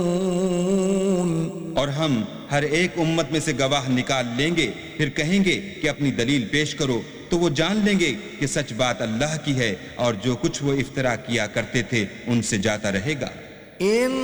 और हम हर एक उम्मत में से गवाह निकाल लेंगे, फिर कहेंगे कि अपनी दलील पेश करो, तो वो जान लेंगे कि सच बात अल्लाह की है और जो कुछ वो इफ्तरा किया करते थे उनसे जाता रहेगा।